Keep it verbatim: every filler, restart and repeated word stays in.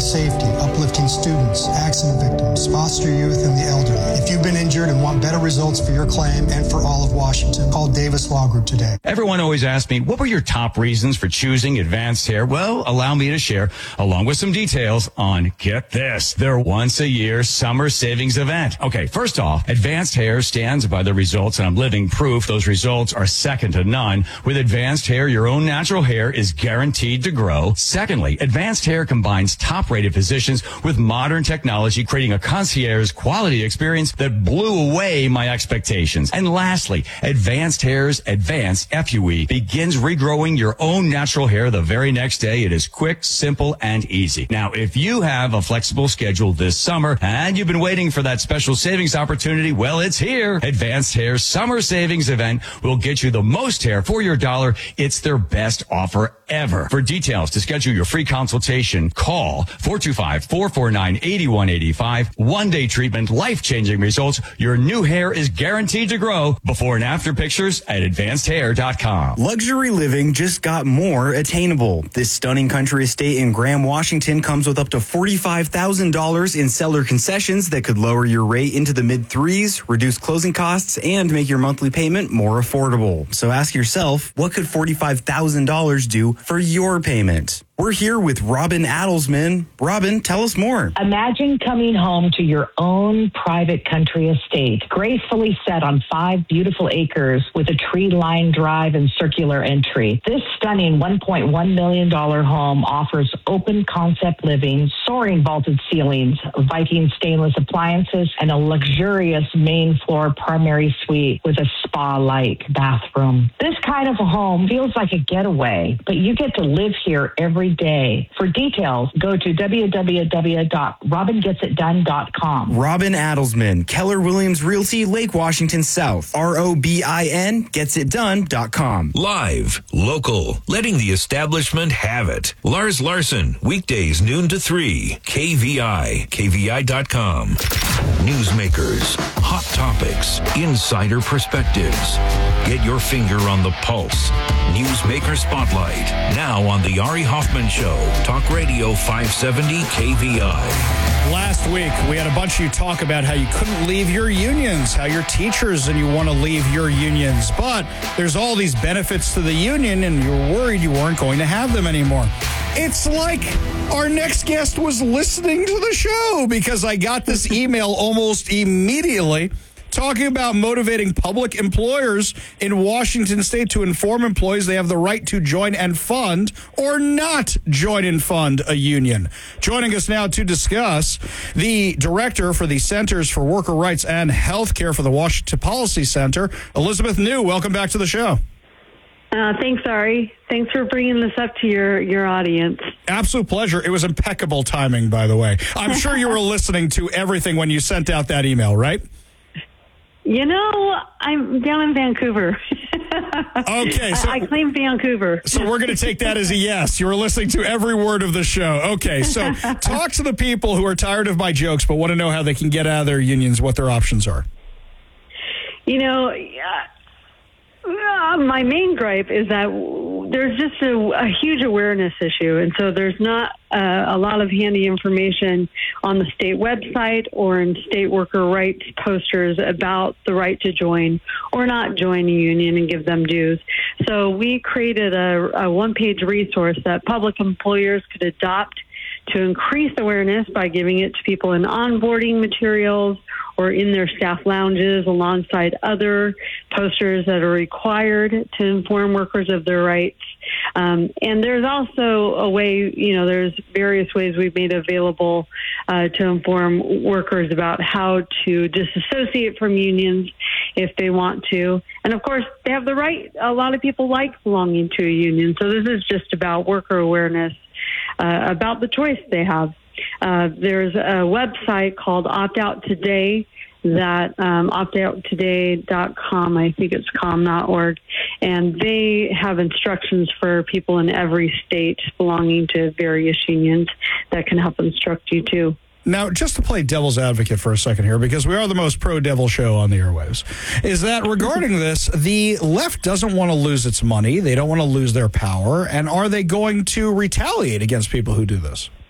safety, uplifting students, accident victims, foster youth, and the elderly. If you've been injured and want better results for your claim and for all of Washington, call Davis Law Group today. Everyone always asks me, what were your top reasons for choosing Advanced Hair? Well, allow me to share, along with some details, on, get this, their once-a-year summer savings event. Okay, first off, Advanced Hair stands by the results, and I'm living proof those results are second to none. With Advanced Hair, your own natural hair is guaranteed to grow. Secondly, Advanced Hair combines top-rated physicians with modern technology, creating a concierge quality experience that blew away my expectations. And lastly, Advanced Hair's Advanced F U E begins regrowing your own natural hair the very next day. It is quick, simple, and easy. Now, if you have a flexible schedule this summer and you've been waiting for that special savings opportunity, well, it's here. Advanced Hair's Summer Savings Event will get you the most hair for your dollar. It's their best offer ever. For details, to schedule your free consultation, call four two five, four four nine, eight one eight five. One-day treatment, life-changing results. Your new hair is guaranteed to grow. Before and after pictures at advanced hair dot com. Luxury living just got more attainable. This stunning country estate in Graham, Washington comes with up to forty-five thousand dollars in seller concessions that could lower your rate into the mid-threes, reduce closing costs, and make your monthly payment more affordable. So ask yourself, what could forty-five thousand dollars do for your payment? We're here with Robin Adelsman. Robin, tell us more. Imagine coming home to your own private country estate, gracefully set on five beautiful acres with a tree-lined drive and circular entry. This stunning one point one million dollars home offers open concept living, soaring vaulted ceilings, Viking stainless appliances, and a luxurious main floor primary suite with a spa-like bathroom. This kind of a home feels like a getaway, but you get to live here every day. For details, go to w w w dot robin gets it done dot com. Robin Adelsman, Keller Williams Realty, Lake Washington South. R O B I N gets it done dot com. Live, local, letting the establishment have it. Lars Larson, weekdays noon to three. K V I, K V I dot com. Newsmakers, hot topics, insider perspectives. Get your finger on the pulse. Newsmaker Spotlight, now on the Ari Hoffman Show. Talk Radio five seventy K V I. Last week, we had a bunch of you talk about how you couldn't leave your unions, how you're teachers and you want to leave your unions. But there's all these benefits to the union and you're worried you weren't going to have them anymore. It's like our next guest was listening to the show, because I got this email almost immediately talking about motivating public employers in Washington state to inform employees they have the right to join and fund or not join and fund a union. Joining us now to discuss, the director for the Centers for Worker Rights and Healthcare for the Washington Policy Center, Elizabeth New. Welcome back to the show. Uh, thanks, Ari. Thanks for bringing this up to your, your audience. Absolute pleasure. It was impeccable timing, by the way. I'm sure you were listening to everything when you sent out that email, right? You know, I'm down in Vancouver. Okay. So, I, I claim Vancouver. So we're going to take that as a yes. You were listening to every word of the show. Okay. So talk to the people who are tired of my jokes but want to know how they can get out of their unions, what their options are. You know, uh, my main gripe is that there's just a, a huge awareness issue. And so there's not uh, a lot of handy information on the state website or in state worker rights posters about the right to join or not join a union and give them dues. So we created a, a one-page resource that public employers could adopt to increase awareness by giving it to people in onboarding materials or in their staff lounges alongside other posters that are required to inform workers of their rights. Um, and there's also a way, you know, there's various ways we've made available uh, to inform workers about how to disassociate from unions if they want to. And of course, they have the right. A lot of people like belonging to a union. So this is just about worker awareness uh, about the choice they have. Uh, there's a website called Opt Out Today that um, opt out today dot com, I think it's com dot org, and they have instructions for people in every state belonging to various unions that can help instruct you too. Now, just to play devil's advocate for a second here, because we are the most pro-devil show on the airwaves, is that regarding this, the left doesn't want to lose its money. They don't want to lose their power. And are they going to retaliate against people who do this?